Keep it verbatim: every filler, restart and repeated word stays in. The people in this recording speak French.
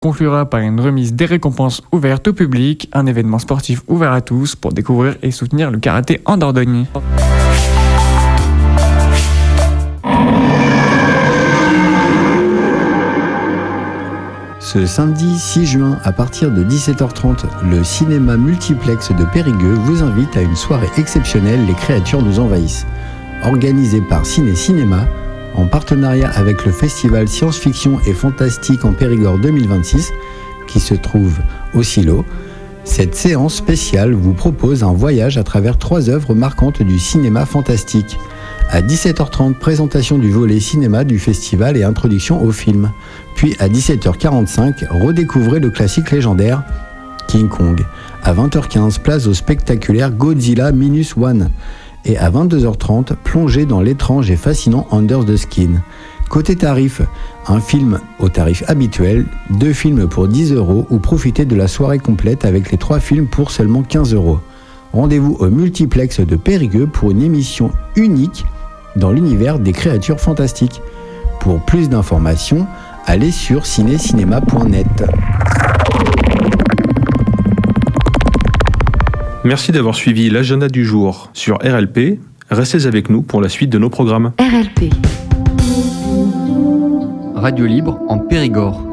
conclura par une remise des récompenses ouvertes au public, un événement sportif ouvert à tous pour découvrir et soutenir le karaté en Dordogne. Ce samedi six juin, à partir de dix-sept heures trente, le cinéma multiplex de Périgueux vous invite à une soirée exceptionnelle, Les créatures nous envahissent. Organisée par Ciné Cinéma, en partenariat avec le festival Science-Fiction et Fantastique en Périgord deux mille vingt-six, qui se trouve au Silo, cette séance spéciale vous propose un voyage à travers trois œuvres marquantes du cinéma fantastique. À dix-sept heures trente, présentation du volet cinéma du festival et introduction au film. Puis à dix-sept heures quarante-cinq, redécouvrez le classique légendaire King Kong. À vingt heures quinze, place au spectaculaire Godzilla Minus One. Et à vingt-deux heures trente, plongez dans l'étrange et fascinant Under the Skin. Côté tarif, un film au tarif habituel, deux films pour dix euros ou profitez de la soirée complète avec les trois films pour seulement quinze euros. Rendez-vous au multiplex de Périgueux pour une émission unique dans l'univers des créatures fantastiques. Pour plus d'informations, allez sur ciné cinéma point net. Merci d'avoir suivi l'agenda du jour sur R L P. Restez avec nous pour la suite de nos programmes. R L P. Radio libre en Périgord.